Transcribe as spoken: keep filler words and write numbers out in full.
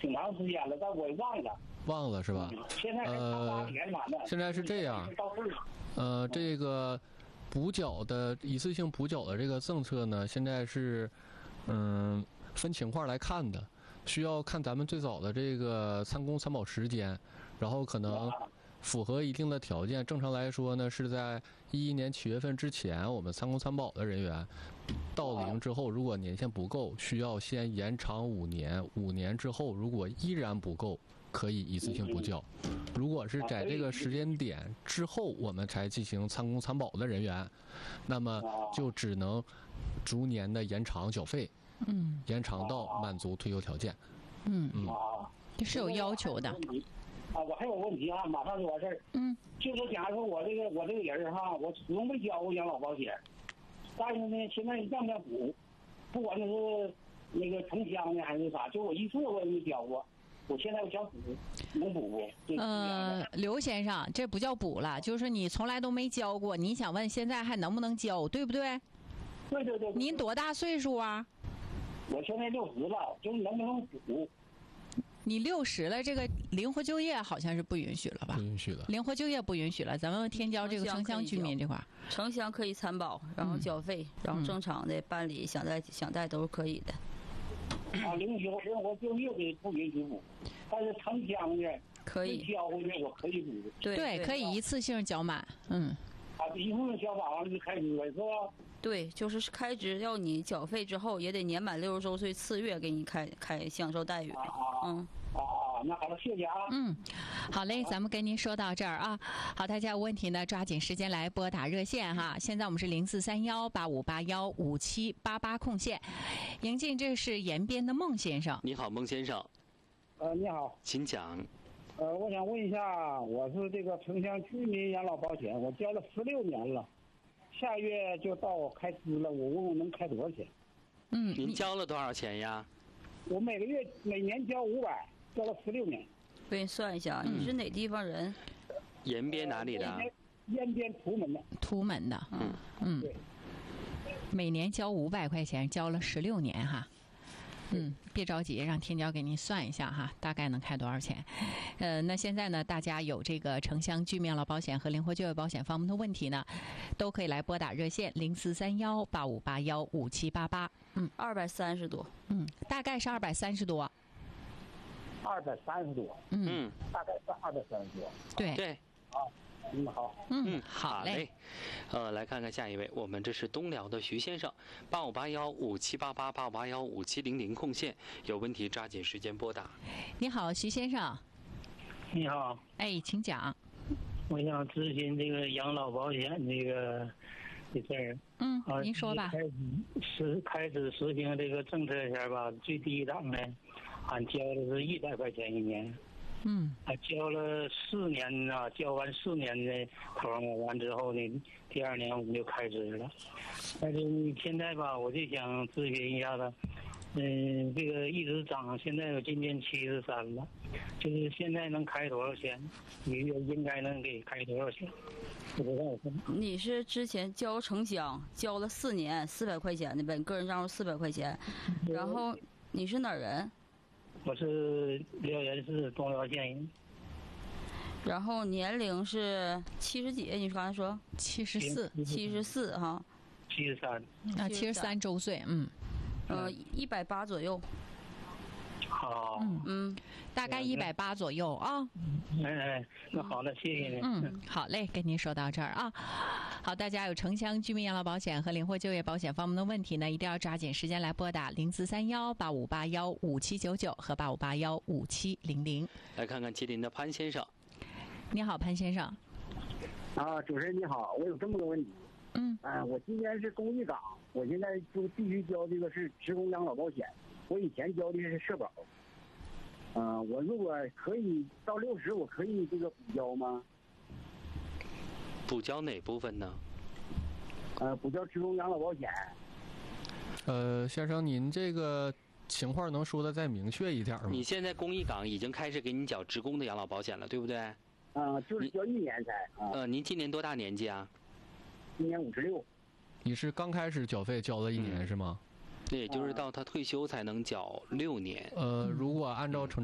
挺长时间了，但我也忘了。 忘了是吧？ 嗯、现在还差八年完了。 现在是这样。 到事儿了。 呃，这个补缴的一次性补缴的这个政策呢，现在是嗯分情况来看的，需要看咱们最早的这个参公参保时间，然后可能符合一定的条件。正常来说呢，是在一一年七月份之前，我们参公参保的人员到龄之后，如果年限不够，需要先延长五年。五年之后，如果依然不够，可以一次性补缴。如果是在这个时间点之后我们才进行参公参保的人员，那么就只能逐年的延长缴费， 嗯， 延长到满足退休条件。 嗯嗯， 这是有要求的。 啊，我还有问题啊，马上就完事儿。 嗯， 就是假如说我这个我这个人哈，我始终没交过养老保险，但是呢，现在让不让补，不管那是那个城乡的还是啥，就我一次我也没交过。我现在我想补，能补不？ 呃，刘先生，这不叫补了，就是你从来都没交过，你想问现在还能不能交，对不对？ 对对对。 您多大岁数啊？ 我现在六十了，就是能不能补？ 你六十了，这个灵活就业好像是不允许了吧？ 不允许了， 灵活就业不允许了。咱们添交这个城乡居民这块， 城乡可以参保，然后缴费，嗯、然后正常的办理想贷想贷都是可以的。 啊，灵活灵活就业的不允许补，但是城乡的可以交的我可以补。 对对，可以一次性缴满。嗯。 啊，一次性交满完了就开支了，是吧？ 对，就是开支要你缴费之后，也得年满六十周岁次月给你开开享受待遇。 啊、 嗯。 啊，那好了，谢谢啊。 嗯，好嘞，咱们跟您说到这儿啊。好，大家有问题呢，抓紧时间来拨打热线哈。现在我们是零四三幺八五八幺五七八八空线。迎进，这是延边的孟先生。 你好，孟先生。 呃，你好， 请讲。 呃，我想问一下，我是这个城乡居民养老保险，我交了十六年了，下月就到开支了，我问问能开多少钱？ 嗯， 您交了多少钱呀？ 我每个月每年交五百，交了十六年。 我给你算一下，嗯、你是哪地方人？ 延边哪里的？ 呃、延边图门的。 图门的， 嗯嗯， 对。 每年交五百块钱，交了十六年哈。嗯，别着急，让天骄给您算一下哈，大概能开多少钱？呃，那现在呢，大家有这个城乡居民养老保险和灵活就业保险方面的问题呢，都可以来拨打热线零四三幺八五八幺五七八八。嗯， 二百三十多。 嗯，大概是二百三十多。 二百三十多。 嗯， 大概是二百三十多。 对对。 啊。嗯，好。 嗯， 好嘞。呃，来看看下一位，我们这是东辽的徐先生，八五八幺五七八八八五八幺五七零零空线，有问题抓紧时间拨打。 你好，徐先生。 你好。 哎，请讲。 我想咨询这个养老保险这个的事儿。 嗯，您说吧。 开始实开始实行这个政策前吧，最低档呢，俺交的是一百块钱一年。 嗯， 啊，交了四年啊，交完四年的头完之后呢，第二年我们就开支了。但是现在吧，我就想咨询一下子，嗯，这个一直涨，现在我今年七十三了，就是现在能开多少钱？你应该能给开多少钱？不知道。 你是之前交城乡交了四年四百块钱的呗，个人账户四百块钱，然后你是哪儿人？ 我是辽源市东辽县人， 然后年龄是七十几？你刚才说七十四， 七十四哈， 七十三啊，七十三周岁，嗯， 呃，一百八左右。 好， 嗯嗯， 大概一百八左右啊。 哎，那好的，谢谢您。 嗯，好嘞，跟您说到这儿啊。好，大家有城乡居民养老保险和灵活就业保险方面的问题呢，一定要抓紧时间来拨打零四三幺八五八幺五七九九和八五八幺五七零零。 来看看吉林的潘先生。 你好，潘先生。 啊，主持人你好，我有这么个问题。 嗯。 啊、呃，我今年是公益岗，我现在就必须交这个是职工养老保险。我以前交的是社保。啊、呃，我如果可以到六十，我可以这个补交吗？ 补交哪部分呢？ 呃，补交职工养老保险。 呃，先生，您这个情况能说的再明确一点吗？ 你现在公益岗已经开始给你缴职工的养老保险了，对不对？ 啊、呃，就是交一年才。啊、 呃，您今年多大年纪啊？ 今年五十六。 你是刚开始缴费交了一年、嗯、是吗？ 那也就是到他退休才能缴六年。 呃，如果按照城